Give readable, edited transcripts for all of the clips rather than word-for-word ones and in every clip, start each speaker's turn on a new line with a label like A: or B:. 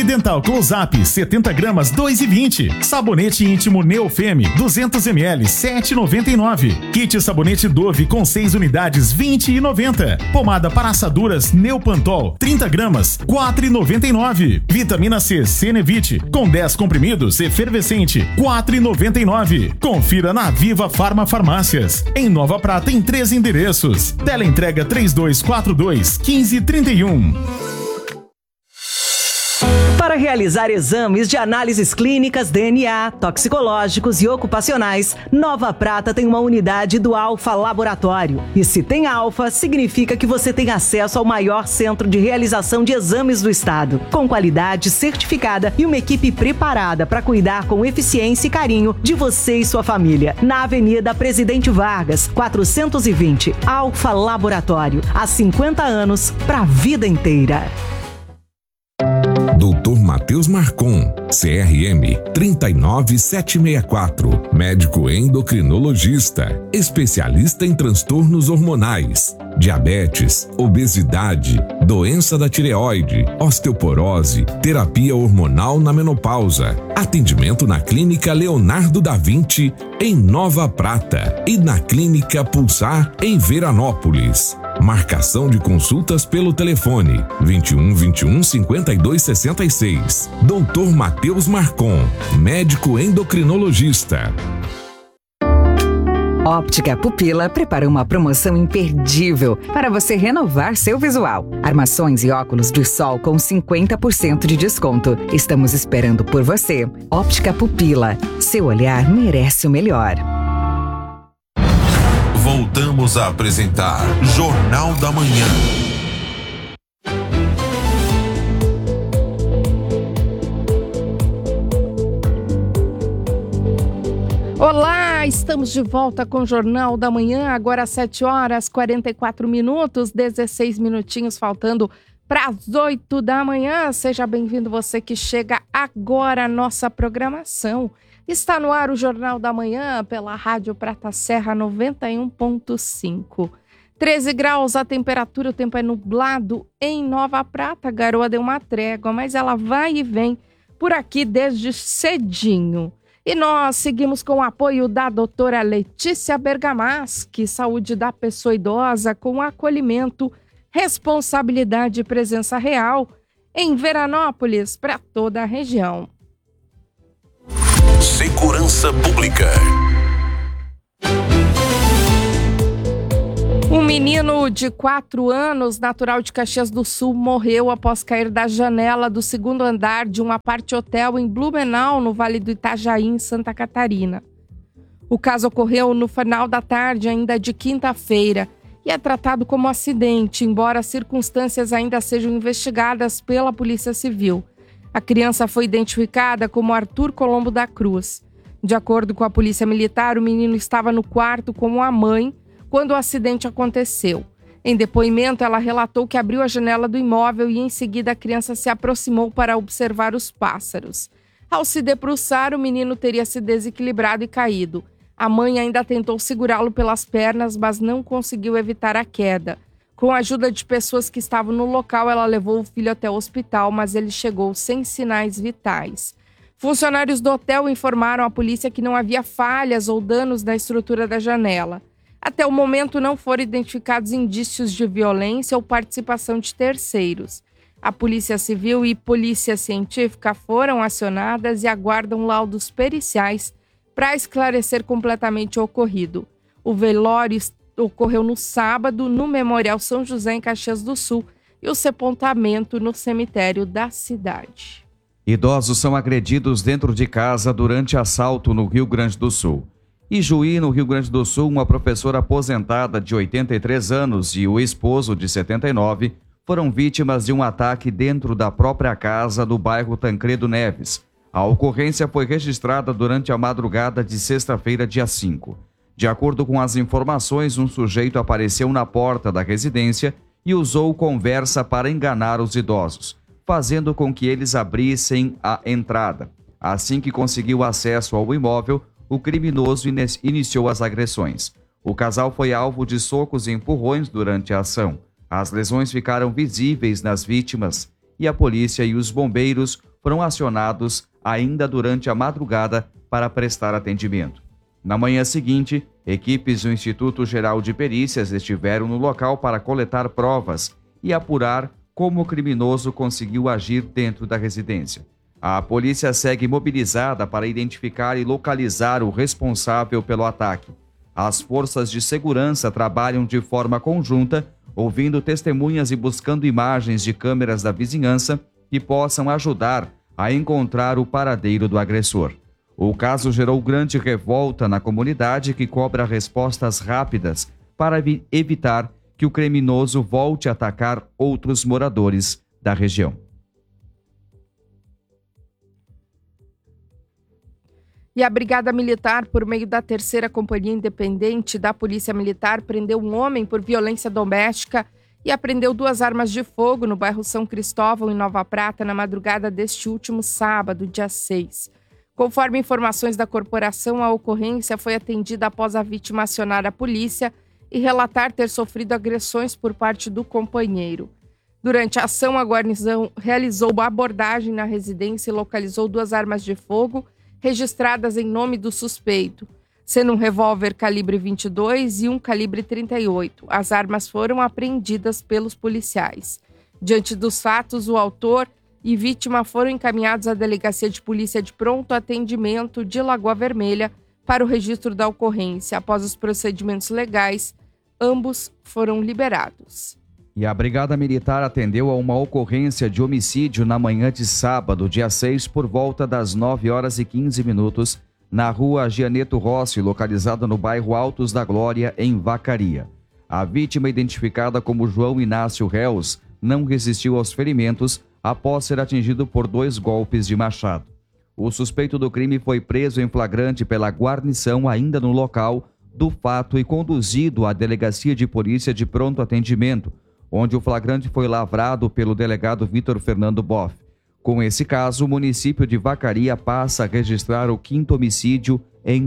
A: Dental Close-Up 70 gramas 2,20. Sabonete íntimo Neofeme 200 ml 7,99. Kit sabonete Dove com 6 unidades 20,90. Pomada para assaduras Neopantol 30 gramas 4,99. Vitamina C Cenevite com 10 comprimidos efervescente 4,99. Confira na Viva Farma Farmácias. Em Nova Prata em 3 endereços. Teleentrega 3242-1531.
B: Para realizar exames de análises clínicas, DNA, toxicológicos e ocupacionais, Nova Prata tem uma unidade do Alfa Laboratório. E se tem Alfa, significa que você tem acesso ao maior centro de realização de exames do estado, com qualidade certificada e uma equipe preparada para cuidar com eficiência e carinho de você e sua família. Na Avenida Presidente Vargas, 420, Alfa Laboratório. Há 50 anos, para a vida inteira.
C: Dr. Matheus Marcon, CRM 39764, médico endocrinologista, especialista em transtornos hormonais, diabetes, obesidade, doença da tireoide, osteoporose, terapia hormonal na menopausa. Atendimento na Clínica Leonardo da Vinci, em Nova Prata, e na Clínica Pulsar, em Veranópolis. Marcação de consultas pelo telefone 21 21 52 66. Dr. Matheus Marcon, médico endocrinologista.
D: Óptica Pupila prepara uma promoção imperdível para você renovar seu visual. Armações e óculos de sol com 50% de desconto. Estamos esperando por você. Óptica Pupila. Seu olhar merece o melhor.
E: Voltamos a apresentar Jornal da Manhã.
F: Olá, estamos de volta com o Jornal da Manhã, agora às 7h44, 16 minutinhos faltando para as 8 da manhã. Seja bem-vindo você que chega agora à nossa programação. Está no ar o Jornal da Manhã pela Rádio Prata Serra 91.5. 13 graus a temperatura, o tempo é nublado em Nova Prata. A garoa deu uma trégua, mas ela vai e vem por aqui desde cedinho. E nós seguimos com o apoio da doutora Letícia Bergamaschi, saúde da pessoa idosa com acolhimento, responsabilidade e presença real em Veranópolis para toda a região.
E: Segurança Pública.
F: Um menino de 4 anos, natural de Caxias do Sul, morreu após cair da janela do segundo andar de um apart-hotel em Blumenau, no Vale do Itajaí, em Santa Catarina. O caso ocorreu no final da tarde, ainda de quinta-feira, e é tratado como acidente, embora as circunstâncias ainda sejam investigadas pela Polícia Civil. A criança foi identificada como Arthur Colombo da Cruz. De acordo com a Polícia Militar, o menino estava no quarto com a mãe quando o acidente aconteceu. Em depoimento, ela relatou que abriu a janela do imóvel e, em seguida, a criança se aproximou para observar os pássaros. Ao se debruçar, o menino teria se desequilibrado e caído. A mãe ainda tentou segurá-lo pelas pernas, mas não conseguiu evitar a queda. Com a ajuda de pessoas que estavam no local, ela levou o filho até o hospital, mas ele chegou sem sinais vitais. Funcionários do hotel informaram à polícia que não havia falhas ou danos na estrutura da janela. Até o momento, não foram identificados indícios de violência ou participação de terceiros. A Polícia Civil e Polícia Científica foram acionadas e aguardam laudos periciais para esclarecer completamente o ocorrido. O velório ocorreu no sábado no Memorial São José, em Caxias do Sul, e o sepultamento no cemitério da cidade.
G: Idosos são agredidos dentro de casa durante assalto no Rio Grande do Sul. Ijuí, no Rio Grande do Sul, uma professora aposentada de 83 anos e o esposo de 79 foram vítimas de um ataque dentro da própria casa do bairro Tancredo Neves. A ocorrência foi registrada durante a madrugada de sexta-feira, dia 5. De acordo com as informações, um sujeito apareceu na porta da residência e usou conversa para enganar os idosos, fazendo com que eles abrissem a entrada. Assim que conseguiu acesso ao imóvel, o criminoso iniciou as agressões. O casal foi alvo de socos e empurrões durante a ação. As lesões ficaram visíveis nas vítimas e a polícia e os bombeiros foram acionados ainda durante a madrugada para prestar atendimento. Na manhã seguinte, equipes do Instituto Geral de Perícias estiveram no local para coletar provas e apurar como o criminoso conseguiu agir dentro da residência. A polícia segue mobilizada para identificar e localizar o responsável pelo ataque. As forças de segurança trabalham de forma conjunta, ouvindo testemunhas e buscando imagens de câmeras da vizinhança que possam ajudar a encontrar o paradeiro do agressor. O caso gerou grande revolta na comunidade, que cobra respostas rápidas para evitar que o criminoso volte a atacar outros moradores da região.
F: E a Brigada Militar, por meio da 3ª Companhia Independente da Polícia Militar, prendeu um homem por violência doméstica e apreendeu 2 armas de fogo no bairro São Cristóvão, em Nova Prata, na madrugada deste último sábado, dia 6. Conforme informações da corporação, a ocorrência foi atendida após a vítima acionar a polícia e relatar ter sofrido agressões por parte do companheiro. Durante a ação, a guarnição realizou uma abordagem na residência e localizou 2 armas de fogo registradas em nome do suspeito, sendo um revólver calibre 22 e um calibre 38. As armas foram apreendidas pelos policiais. Diante dos fatos, o autor e vítima foram encaminhados à Delegacia de Polícia de Pronto Atendimento de Lagoa Vermelha para o registro da ocorrência. Após os procedimentos legais, ambos foram liberados.
G: E a Brigada Militar atendeu a uma ocorrência de homicídio na manhã de sábado, dia 6, por volta das 9h15, na rua Gianeto Rossi, localizada no bairro Altos da Glória, em Vacaria. A vítima, identificada como João Inácio Reus, não resistiu aos ferimentos após ser atingido por 2 golpes de machado. O suspeito do crime foi preso em flagrante pela guarnição ainda no local do fato e conduzido à Delegacia de Polícia de Pronto Atendimento, onde o flagrante foi lavrado pelo delegado Vitor Fernando Boff. Com esse caso, o município de Vacaria passa a registrar o 5º homicídio em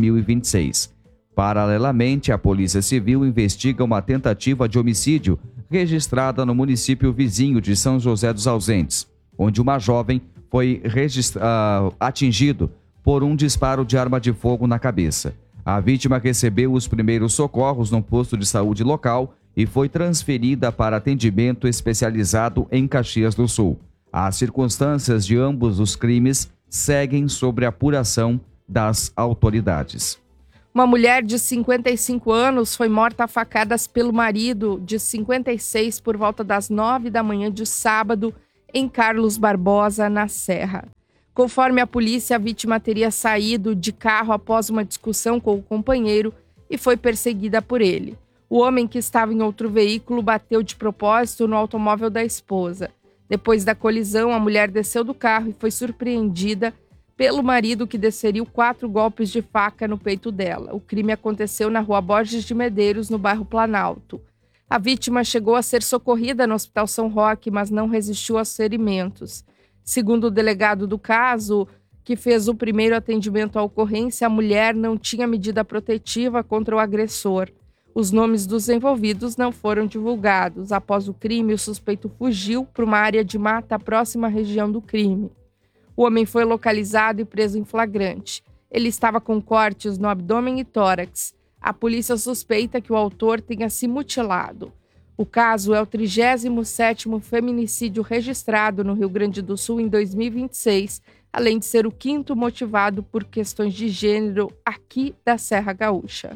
G: 2026. Paralelamente, a Polícia Civil investiga uma tentativa de homicídio registrada no município vizinho de São José dos Ausentes, onde uma jovem foi atingido por um disparo de arma de fogo na cabeça. A vítima recebeu os primeiros socorros no posto de saúde local e foi transferida para atendimento especializado em Caxias do Sul. As circunstâncias de ambos os crimes seguem sob apuração das autoridades.
F: Uma mulher de 55 anos foi morta a facadas pelo marido de 56 por volta das 9 da manhã de sábado em Carlos Barbosa, na Serra. Conforme a polícia, a vítima teria saído de carro após uma discussão com o companheiro e foi perseguida por ele. O homem, que estava em outro veículo, bateu de propósito no automóvel da esposa. Depois da colisão, a mulher desceu do carro e foi surpreendida pelo marido, que desferiu 4 golpes de faca no peito dela. O crime aconteceu na rua Borges de Medeiros, no bairro Planalto. A vítima chegou a ser socorrida no Hospital São Roque, mas não resistiu aos ferimentos. Segundo o delegado do caso, que fez o primeiro atendimento à ocorrência, a mulher não tinha medida protetiva contra o agressor. Os nomes dos envolvidos não foram divulgados. Após o crime, o suspeito fugiu para uma área de mata próxima à região do crime. O homem foi localizado e preso em flagrante. Ele estava com cortes no abdômen e tórax. A polícia suspeita que o autor tenha se mutilado. O caso é o 37º feminicídio registrado no Rio Grande do Sul em 2026, além de ser o 5º motivado por questões de gênero aqui da Serra Gaúcha.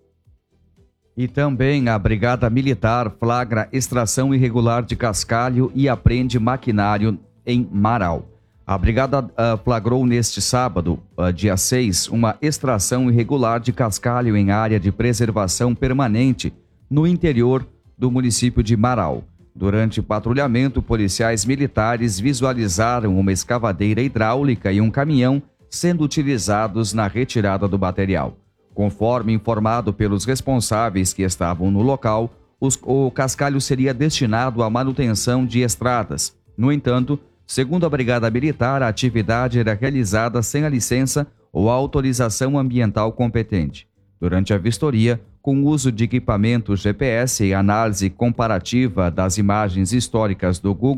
G: E também a Brigada Militar flagra extração irregular de cascalho e apreende maquinário em Marau. A Brigada flagrou neste sábado, dia 6, uma extração irregular de cascalho em área de preservação permanente no interior do município de Marau. Durante patrulhamento, policiais militares visualizaram uma escavadeira hidráulica e um caminhão sendo utilizados na retirada do material. Conforme informado pelos responsáveis que estavam no local, o cascalho seria destinado à manutenção de estradas. No entanto, segundo a Brigada Militar, a atividade era realizada sem a licença ou a autorização ambiental competente. Durante a vistoria, com uso de equipamento GPS e análise comparativa das imagens históricas do Google,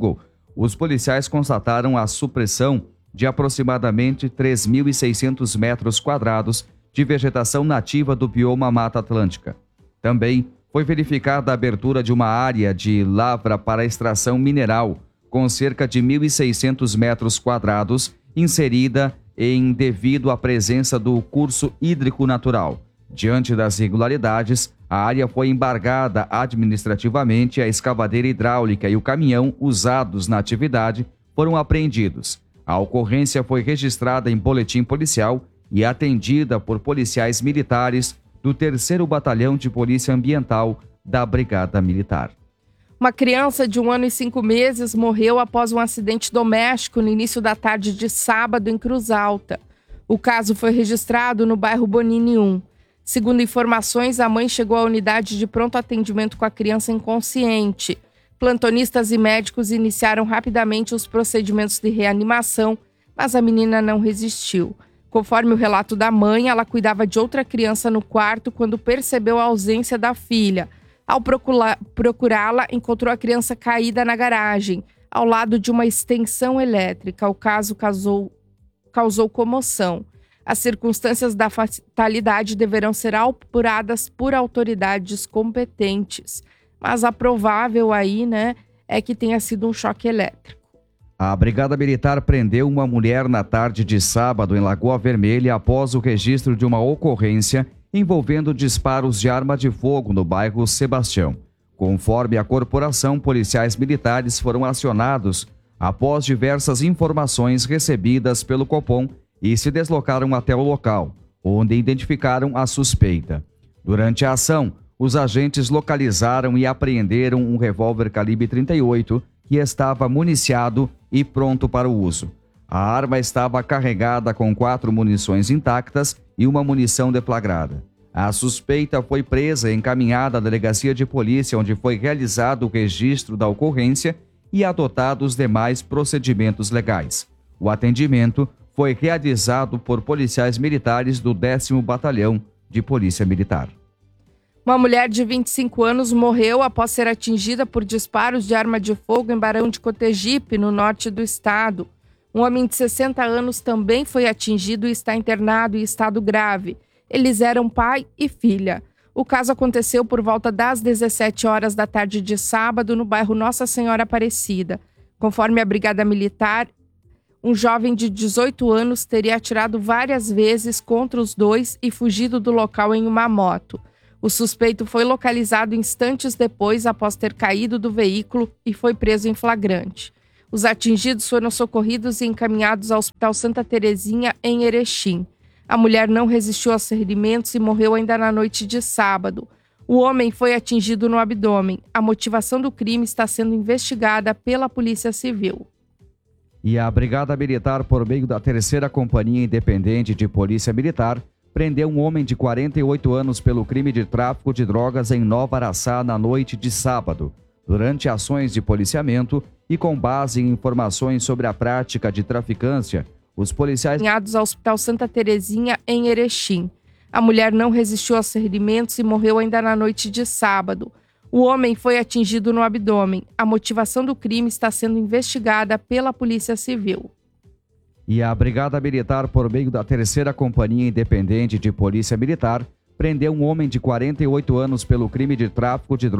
G: os policiais constataram a supressão de aproximadamente 3.600 metros quadrados de vegetação nativa do bioma Mata Atlântica. Também foi verificada a abertura de uma área de lavra para extração mineral, com cerca de 1.600 metros quadrados, inserida devido à presença do curso hídrico natural. Diante das irregularidades, a área foi embargada administrativamente, a escavadeira hidráulica e o caminhão usados na atividade foram apreendidos. A ocorrência foi registrada em boletim policial e atendida por policiais militares do 3º Batalhão de Polícia Ambiental da Brigada Militar.
F: Uma criança de 1 ano e 5 meses morreu após um acidente doméstico no início da tarde de sábado em Cruz Alta. O caso foi registrado no bairro Bonini 1. Segundo informações, a mãe chegou à unidade de pronto atendimento com a criança inconsciente. Plantonistas e médicos iniciaram rapidamente os procedimentos de reanimação, mas a menina não resistiu. Conforme o relato da mãe, ela cuidava de outra criança no quarto quando percebeu a ausência da filha. Ao procurá-la, encontrou a criança caída na garagem, ao lado de uma extensão elétrica. O caso causou comoção. As circunstâncias da fatalidade deverão ser apuradas por autoridades competentes. Mas a provável aí, é que tenha sido um choque elétrico.
G: A Brigada Militar prendeu uma mulher na tarde de sábado em Lagoa Vermelha após o registro de uma ocorrência envolvendo disparos de arma de fogo no bairro Sebastião. Conforme a corporação, policiais militares foram acionados após diversas informações recebidas pelo Copom e se deslocaram até o local, onde identificaram a suspeita. Durante a ação, os agentes localizaram e apreenderam um revólver calibre 38 que estava municiado e pronto para o uso. A arma estava carregada com 4 munições intactas e uma munição deflagrada. A suspeita foi presa e encaminhada à delegacia de polícia, onde foi realizado o registro da ocorrência e adotados os demais procedimentos legais. O atendimento foi realizado por policiais militares do 10º Batalhão de Polícia Militar.
F: Uma mulher de 25 anos morreu após ser atingida por disparos de arma de fogo em Barão de Cotegipe, no norte do estado. Um homem de 60 anos também foi atingido e está internado em estado grave. Eles eram pai e filha. O caso aconteceu por volta das 17 horas da tarde de sábado no bairro Nossa Senhora Aparecida. Conforme a Brigada Militar, um jovem de 18 anos teria atirado várias vezes contra os dois e fugido do local em uma moto. O suspeito foi localizado instantes depois após ter caído do veículo e foi preso em flagrante. Os atingidos foram socorridos e encaminhados ao Hospital Santa Terezinha, em Erechim. A mulher não resistiu aos ferimentos e morreu ainda na noite de sábado. O homem foi atingido no abdômen. A motivação do crime está sendo investigada pela Polícia Civil.
G: E a Brigada Militar, por meio da 3ª Companhia Independente de Polícia Militar, prendeu um homem de 48 anos pelo crime de tráfico de drogas em Nova Araçá na noite de sábado. Durante ações de policiamento e com base em informações sobre a prática de traficância, os policiais
F: encaminhados ao Hospital Santa Terezinha, em Erechim. A mulher não resistiu aos ferimentos e morreu ainda na noite de sábado. O homem foi atingido no abdômen. A motivação do crime está sendo investigada pela Polícia Civil.
G: E a Brigada Militar, por meio da 3ª Companhia Independente de Polícia Militar, prendeu um homem de 48 anos pelo crime de tráfico de drogas